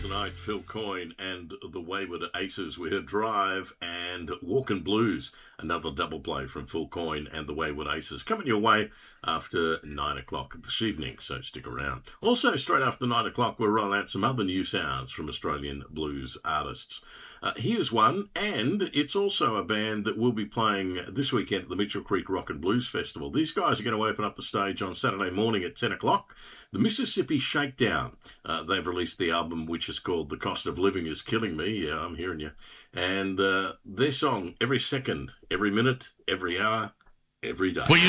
tonight, Phil Coyne and the Wayward Aces. We heard Drive and Walkin' Blues, another double play from Phil Coyne and the Wayward Aces, coming your way after 9 o'clock this evening, so stick around. Also, straight after 9 o'clock, we'll roll out some other new sounds from Australian blues artists. Here's one, and it's also a band that will be playing this weekend at the Mitchell Creek Rock and Blues Festival. These guys are going to open up the stage on Saturday morning at 10 o'clock. The Mississippi Shakedown. They've released the album, which is called The Cost of Living is Killing Me. Yeah, I'm hearing you. And their song, Every Second, Every Minute, Every Hour, Every Day.